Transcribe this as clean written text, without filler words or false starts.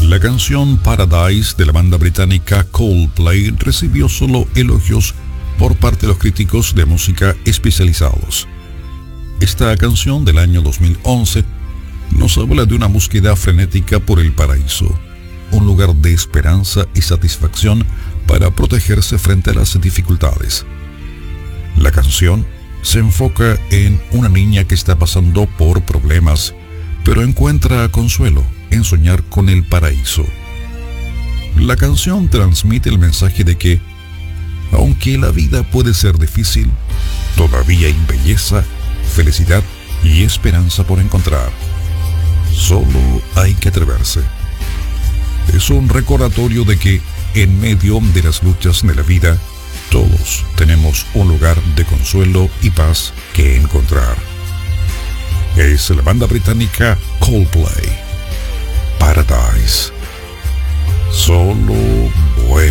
La canción Paradise de la banda británica Coldplay recibió solo elogios por parte de los críticos de música especializados. Esta canción del año 2011 nos habla de una búsqueda frenética por el paraíso, un lugar de esperanza y satisfacción para protegerse frente a las dificultades. La canción se enfoca en una niña que está pasando por problemas, pero encuentra consuelo en soñar con el paraíso. La canción transmite el mensaje de que, aunque la vida puede ser difícil, todavía hay belleza, felicidad y esperanza por encontrar. Solo hay que atreverse. Es un recordatorio de que, en medio de las luchas de la vida, todos tenemos un lugar de consuelo y paz que encontrar. Es la banda británica Coldplay, Paradise. Solo